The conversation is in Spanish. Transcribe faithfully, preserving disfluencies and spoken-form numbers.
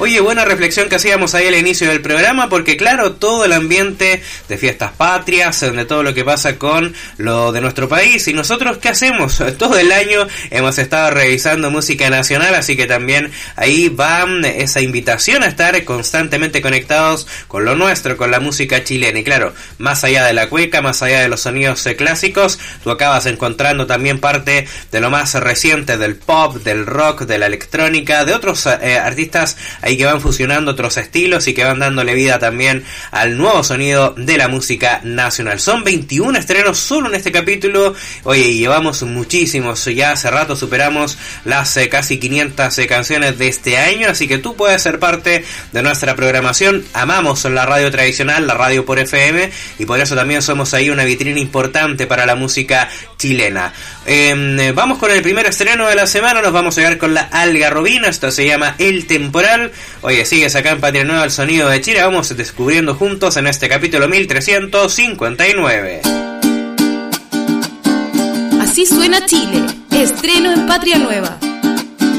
Oye, buena reflexión que hacíamos ahí al inicio del programa, porque claro, todo el ambiente de fiestas patrias, de todo lo que pasa con lo de nuestro país, y nosotros ¿qué hacemos? Todo el año hemos estado revisando música nacional, así que también ahí va esa invitación a estar constantemente conectados con lo nuestro, con la música chilena. Y claro, más allá de la cueca, más allá de los sonidos eh, clásicos, tú acabas encontrando también parte de lo más reciente del pop, del rock, de la electrónica, de otros eh, artistas ahí que van fusionando otros estilos y que van dándole vida también al nuevo sonido de la música nacional. Son veintiún estrenos solo en este capítulo. Oye, llevamos muchísimos, ya hace rato superamos las eh, casi quinientas eh, canciones de este año, así que tú puedes ser parte de nuestra programación. Amamos la radio tradicional, la radio por F M, y por eso también somos ahí una vitrina importante para la música chilena. Eh, vamos con el primer estreno de la semana, nos vamos a llegar con la Algarrobina, esto se llama El Temporal. Oye, sigues acá en Patria Nueva, el sonido de Chile, vamos descubriendo juntos en este capítulo mil trescientos cincuenta y nueve. Así suena Chile, estreno en Patria Nueva.